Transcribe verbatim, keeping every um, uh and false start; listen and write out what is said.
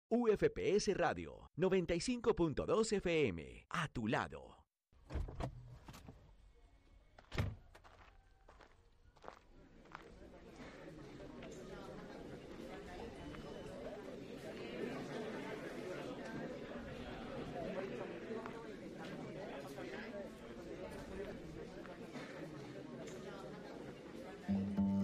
U F P S Radio noventa y cinco punto dos F M, a tu lado.